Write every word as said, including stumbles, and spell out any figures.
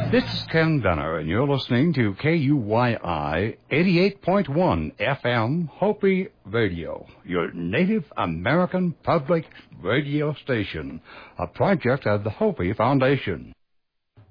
This is Ken Benner, and you're listening to K U Y I eighty-eight point one F M Hopi Radio, your Native American public radio station, a project of the Hopi Foundation.